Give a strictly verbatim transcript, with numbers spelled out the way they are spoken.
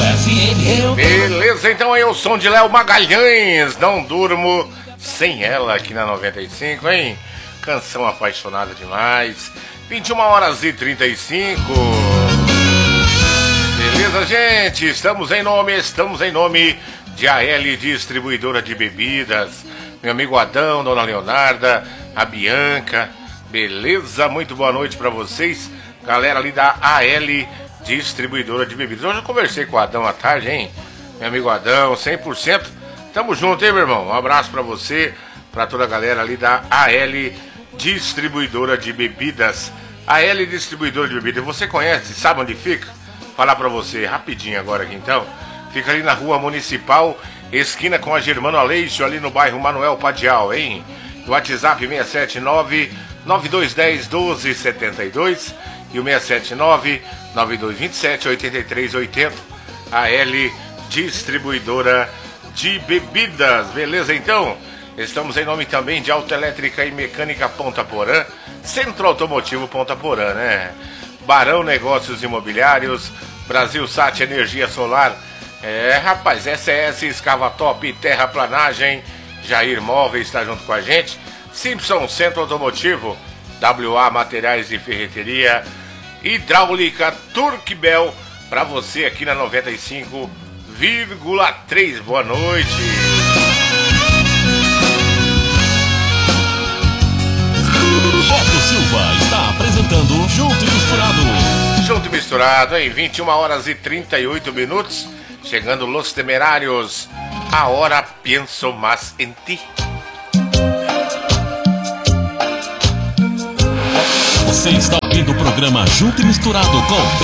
F M. Beleza, então aí o som de Léo Magalhães. Não durmo sem ela aqui na noventa e cinco, hein? Canção apaixonada demais. vinte e uma horas e trinta e cinco. Beleza, gente? Estamos em nome, estamos em nome de A L Distribuidora de Bebidas. Meu amigo Adão, Dona Leonarda, a Bianca. Beleza? Muito boa noite pra vocês. Galera ali da A L Distribuidora de Bebidas. Hoje eu conversei com o Adão à tarde, hein? Meu amigo Adão, cem por cento. Tamo junto, hein, meu irmão? Um abraço pra você, pra toda a galera ali da A L Distribuidora de Bebidas. A L Distribuidora de Bebidas, você conhece? Sabe onde fica? Falar pra você rapidinho agora aqui então. Fica ali na Rua Municipal, esquina com a Germano Aleixo, ali no bairro Manuel Padial, hein? O WhatsApp seis sete nove, nove dois um zero, um dois sete dois e o seis sete nove, nove dois dois sete, oito três oito zero. A L Distribuidora de Bebidas, beleza então? Estamos em nome também de Autoelétrica e Mecânica Ponta Porã, Centro Automotivo Ponta Porã, né? Barão Negócios Imobiliários, Brasil Sat Energia Solar, é rapaz, S S Escavatop, Terraplanagem, Jair Móveis está junto com a gente, Simpson Centro Automotivo, W A Materiais e Ferreteria, Hidráulica Turkbel, para você aqui na noventa e cinco vírgula três. Boa noite. Beto Silva está apresentando Junto e Misturado. Junto e Misturado, em vinte e uma horas e trinta e oito minutos. Chegando Los Temerários. A hora penso mais em ti. Você está ouvindo o programa Junto e Misturado com